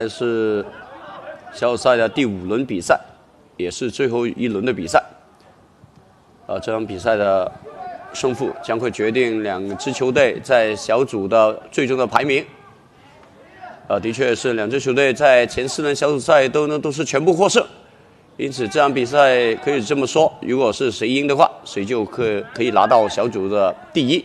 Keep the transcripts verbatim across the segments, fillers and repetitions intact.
这是小组赛的第五轮比赛，也是最后一轮的比赛。呃，这场比赛的胜负将会决定两支球队在小组的最终的排名。呃，的确是两支球队在前四轮小组赛都呢都是全部获胜，因此这场比赛可以这么说，如果是谁赢的话，谁就可可以拿到小组的第一。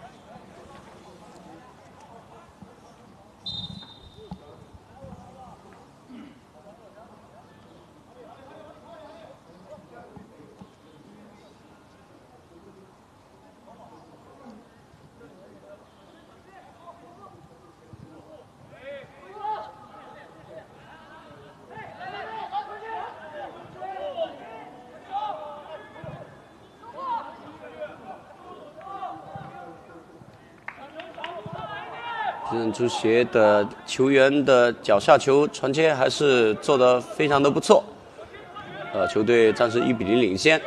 金人足协的球员的脚下球传接还是做得非常的不错，呃，球队暂时一比零领先。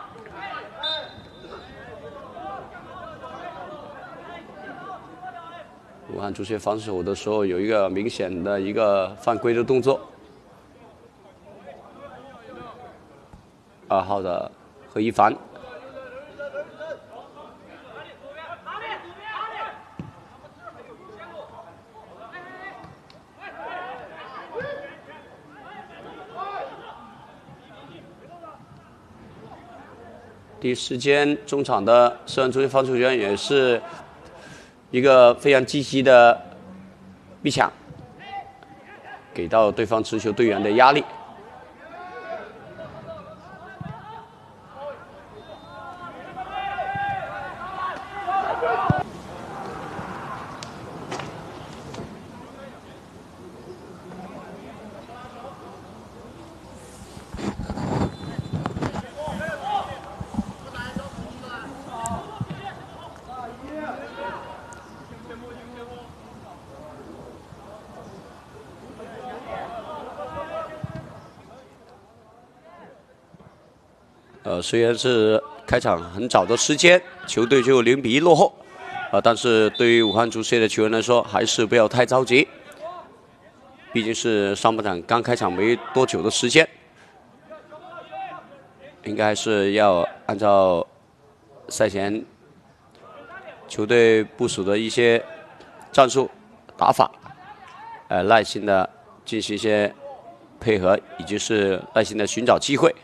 武汉足协防守的时候有一个明显的一个犯规的动作，二号的何一凡。 第一时间，中场的涉案足球防守员也是一个非常积极的逼抢，给到对方持球队员的压力。呃，虽然是开场很早的时间，球队就零比一落后，啊、呃，但是对于武汉足协的球员来说，还是不要太着急，毕竟是上半场刚开场没多久的时间，应该是要按照赛前球队部署的一些战术打法，呃，耐心的进行一些配合，以及是耐心的寻找机会。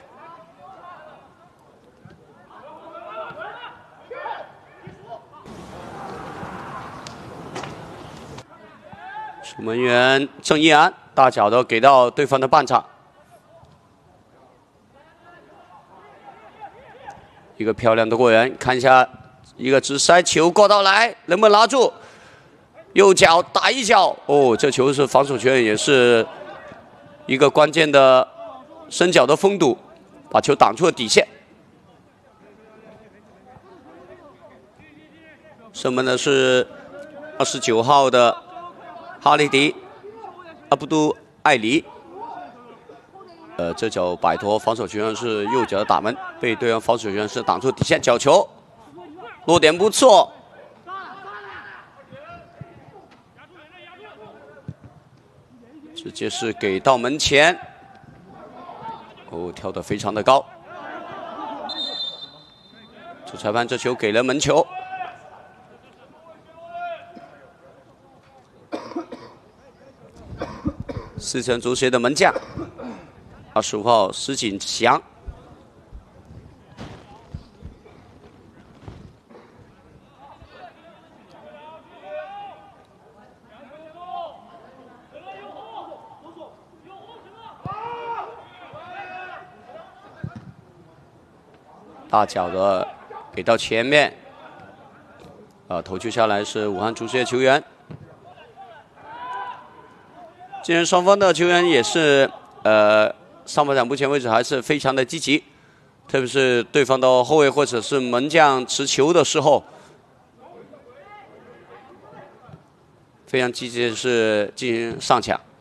守门员郑一安大脚的给到对方的半场，一个漂亮的过人，看一下一个直塞球过到来，能不能拿住？右脚打一脚，哦，这球是防守球员也是一个关键的伸脚的封堵，把球挡出了底线。射门的是二十九号的。 哈利迪·阿布杜艾里，呃，这脚摆脱防守球员是右脚的打门，被对方防守球员是挡出底线，角球落点不错，直接是给到门前，哦，跳得非常的高，主裁判这球给了门球。 四城足协的门将，二十五号石锦祥。大脚的给到前面，啊，头球下来是武汉足协球员。 既然双方的球员也是，呃，上半场目前为止还是非常的积极，特别是对方的后卫或者是门将持球的时候，非常积极的是进行上抢。